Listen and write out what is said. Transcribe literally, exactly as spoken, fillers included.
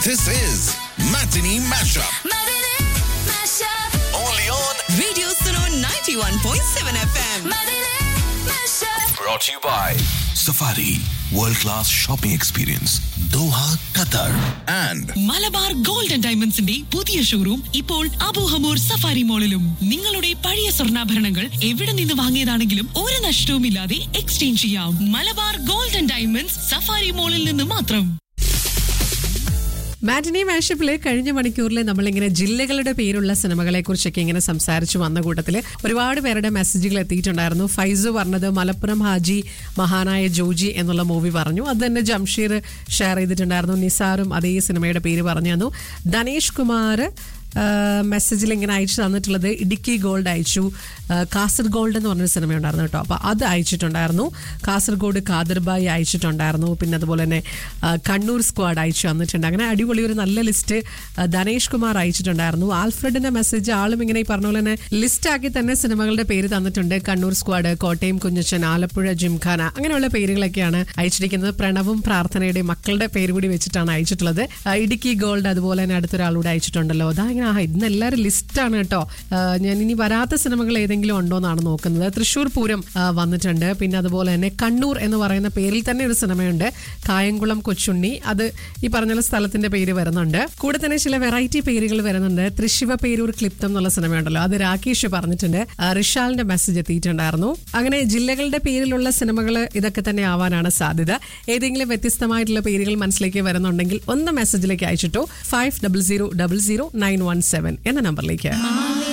This is Matinee Mashup. Matinee Mashup. Only on Radio Suno ninety-one point seven F M. Matinee Mashup. brought to you by Safari World Class Shopping Experience Doha, Qatar and Malabar gold and ഡയമണ്ട്സിന്റെ പുതിയ showroom ഇപ്പോൾ Abu Hamour safari മോളിലും. നിങ്ങളുടെ പഴയ സ്വർണ്ണാഭരണങ്ങൾ എവിടെ നിന്ന് വാങ്ങിയതാണെങ്കിലും ഒരു നഷ്ടവുമില്ലാതെ exchange ചെയ്യാം. Malabar gold and diamonds safari മോളിൽ നിന്ന് മാത്രം. മാറ്റിനി മാഷപ്പില് കഴിഞ്ഞ മണിക്കൂറിൽ നമ്മളിങ്ങനെ ജില്ലകളുടെ പേരുള്ള സിനിമകളെ കുറിച്ചൊക്കെ ഇങ്ങനെ സംസാരിച്ചു വന്ന കൂട്ടത്തിൽ ഒരുപാട് പേരുടെ മെസ്സേജുകൾ എത്തിയിട്ടുണ്ടായിരുന്നു. ഫൈസു പറഞ്ഞത് മലപ്പുറം ഹാജി മഹാനായ ജോജി എന്നുള്ള മൂവി പറഞ്ഞു. അത് തന്നെ ജംഷീർ ഷെയർ ചെയ്തിട്ടുണ്ടായിരുന്നു. നിസാറും അതേ സിനിമയുടെ പേര് പറഞ്ഞു തന്നു. ധനേഷ് കുമാർ മെസ്സേജിൽ ഇങ്ങനെ അയച്ചു തന്നിട്ടുള്ളത് ഇടുക്കി ഗോൾഡ് അയച്ചു. കാസർഗോൾഡ് എന്ന് പറഞ്ഞൊരു സിനിമ ഉണ്ടായിരുന്നു കേട്ടോ, അപ്പോൾ അത് അയച്ചിട്ടുണ്ടായിരുന്നു. കാസർഗോഡ് കാദർബായി അയച്ചിട്ടുണ്ടായിരുന്നു. പിന്നെ അതുപോലെ തന്നെ കണ്ണൂർ സ്ക്വാഡ് അയച്ചു തന്നിട്ടുണ്ട്. അങ്ങനെ അടിപൊളി ഒരു നല്ല ലിസ്റ്റ് ധനേഷ് കുമാർ അയച്ചിട്ടുണ്ടായിരുന്നു. ആൽഫ്രഡിന്റെ മെസ്സേജ് ആളും ഇങ്ങനെ ഈ പറഞ്ഞ പോലെ തന്നെ ലിസ്റ്റാക്കി തന്നെ സിനിമകളുടെ പേര് തന്നിട്ടുണ്ട്. കണ്ണൂർ സ്ക്വാഡ്, കോട്ടയം കുഞ്ഞച്ചൻ, ആലപ്പുഴ ജിംഖാന, അങ്ങനെയുള്ള പേരുകളൊക്കെയാണ് അയച്ചിരിക്കുന്നത്. പ്രണവും പ്രാർത്ഥനയുടെയും മക്കളുടെ പേര് കൂടി വെച്ചിട്ടാണ് അയച്ചിട്ടുള്ളത്. ഇടുക്കി ഗോൾഡ് അതുപോലെ തന്നെ അടുത്തൊരാളൂടെ അയച്ചിട്ടുണ്ടല്ലോ. അതാ ഇങ്ങനെ ആ ഇന്ന് എല്ലാവരും ലിസ്റ്റാണ് കേട്ടോ. ഞാൻ ഇനി വരാത്ത സിനിമകൾ ഏതെങ്കിലും ഉണ്ടോ എന്നാണ് നോക്കുന്നത്. തൃശ്ശൂർ പൂരം വന്നിട്ടുണ്ട്. പിന്നെ അതുപോലെ തന്നെ കണ്ണൂർ എന്ന് പറയുന്ന പേരിൽ തന്നെ ഒരു സിനിമയുണ്ട്, കായംകുളം കൊച്ചുണ്ണി. അത് ഈ പറഞ്ഞ സ്ഥലത്തിന്റെ പേര് വരുന്നുണ്ട്. കൂടെ തന്നെ ചില വെറൈറ്റി പേരുകൾ വരുന്നുണ്ട്. തൃശ്ശിവ പേരൂർ ക്ലിപ്തം എന്നുള്ള സിനിമയുണ്ടല്ലോ, അത് രാകേഷ് പറഞ്ഞിട്ടുണ്ട്. റിഷാലിന്റെ മെസ്സേജ് എത്തിയിട്ടുണ്ടായിരുന്നു. അങ്ങനെ ജില്ലകളുടെ പേരിലുള്ള സിനിമകൾ ഇതൊക്കെ തന്നെ ആവാനാണ് സാധ്യത. ഏതെങ്കിലും വ്യത്യസ്തമായിട്ടുള്ള പേരുകൾ മനസ്സിലേക്ക് വരുന്നുണ്ടെങ്കിൽ ഒന്ന് മെസ്സേജിലേക്ക് അയച്ചിട്ടോ five double zero double zero nine one seven എന്ന നമ്പറിലേക്ക്.